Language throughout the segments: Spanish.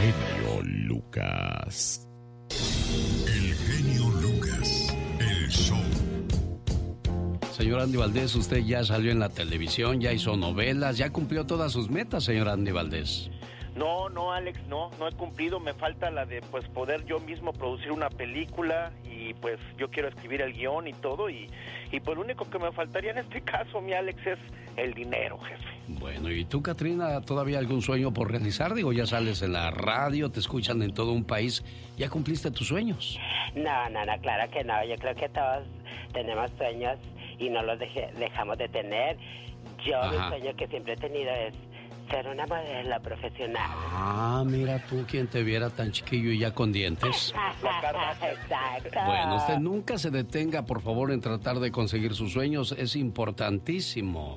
genio Lucas. El genio Lucas, el show. Señor Andy Valdés, usted ya salió en la televisión, ya hizo novelas, ya cumplió todas sus metas, señor Andy Valdés. No, Alex, no he cumplido. Me falta la de, pues, poder yo mismo producir una película y, pues, yo quiero escribir el guión y todo y pues, lo único que me faltaría en este caso, mi Alex, es el dinero, jefe. Bueno, ¿y tú, Catrina, todavía algún sueño por realizar? Digo, ya sales en la radio, te escuchan en todo un país, ¿ya cumpliste tus sueños? No, claro que no. Yo creo que todos tenemos sueños y no los dejamos de tener. Yo, mi sueño que siempre he tenido es ser una modelo profesional. Ah, mira tú, quien te viera tan chiquillo y ya con dientes. Exacto. Bueno, usted nunca se detenga, por favor, en tratar de conseguir sus sueños. Es importantísimo.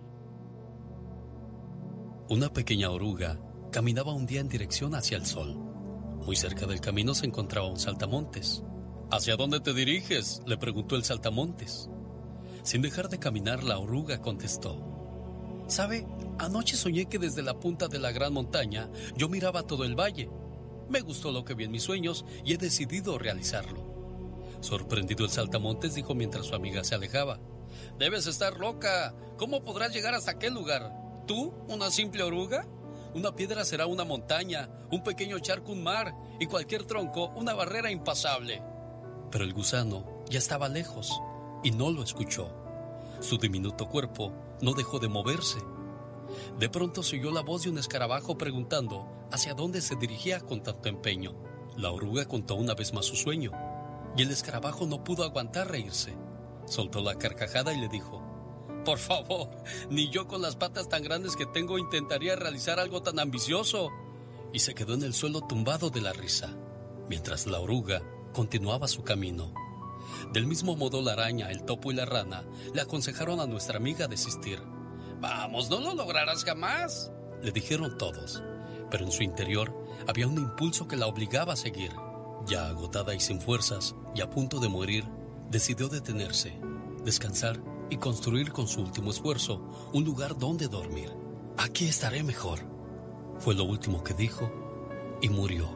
Una pequeña oruga caminaba un día en dirección hacia el sol. Muy cerca del camino se encontraba un saltamontes. ¿Hacia dónde te diriges?, le preguntó el saltamontes. Sin dejar de caminar, la oruga contestó: ¿sabe? Anoche soñé que desde la punta de la gran montaña yo miraba todo el valle. Me gustó lo que vi en mis sueños y he decidido realizarlo. Sorprendido, el saltamontes dijo mientras su amiga se alejaba: debes estar loca. ¿Cómo podrás llegar hasta aquel lugar? ¿Tú, una simple oruga? Una piedra será una montaña, un pequeño charco un mar y cualquier tronco una barrera impasable. Pero el gusano ya estaba lejos y no lo escuchó. Su diminuto cuerpo no dejó de moverse. De pronto se oyó la voz de un escarabajo preguntando hacia dónde se dirigía con tanto empeño. La oruga contó una vez más su sueño y el escarabajo no pudo aguantar reírse. Soltó la carcajada y le dijo: por favor, ni yo con las patas tan grandes que tengo intentaría realizar algo tan ambicioso. Y se quedó en el suelo tumbado de la risa, mientras la oruga continuaba su camino. Del mismo modo, la araña, el topo y la rana le aconsejaron a nuestra amiga desistir. Vamos, no lo lograrás jamás, le dijeron todos, pero en su interior había un impulso que la obligaba a seguir. Ya agotada y sin fuerzas, y a punto de morir, decidió detenerse, descansar y construir con su último esfuerzo un lugar donde dormir. Aquí estaré mejor, fue lo último que dijo, y murió.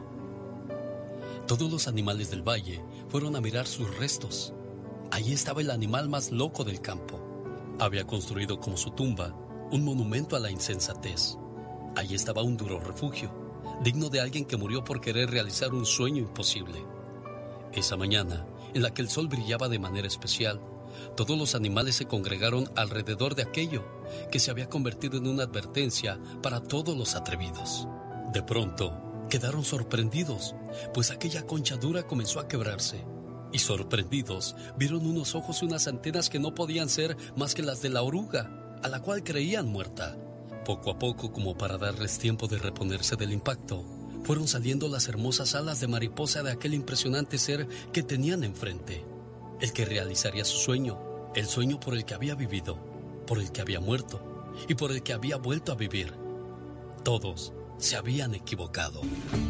Todos los animales del valle fueron a mirar sus restos. Allí estaba el animal más loco del campo. Había construido como su tumba un monumento a la insensatez. Allí estaba un duro refugio, digno de alguien que murió por querer realizar un sueño imposible. Esa mañana, en la que el sol brillaba de manera especial, todos los animales se congregaron alrededor de aquello que se había convertido en una advertencia para todos los atrevidos. De pronto, quedaron sorprendidos, pues aquella concha dura comenzó a quebrarse. Y sorprendidos, vieron unos ojos y unas antenas que no podían ser más que las de la oruga, a la cual creían muerta. Poco a poco, como para darles tiempo de reponerse del impacto, fueron saliendo las hermosas alas de mariposa de aquel impresionante ser que tenían enfrente. El que realizaría su sueño, el sueño por el que había vivido, por el que había muerto y por el que había vuelto a vivir. Todos se habían equivocado.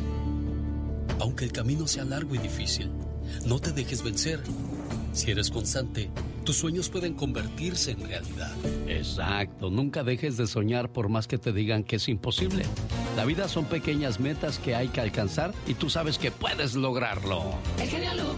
Aunque el camino sea largo y difícil, no te dejes vencer. Si eres constante, tus sueños pueden convertirse en realidad. Exacto, nunca dejes de soñar por más que te digan que es imposible. La vida son pequeñas metas que hay que alcanzar y tú sabes que puedes lograrlo. El genio Lucas.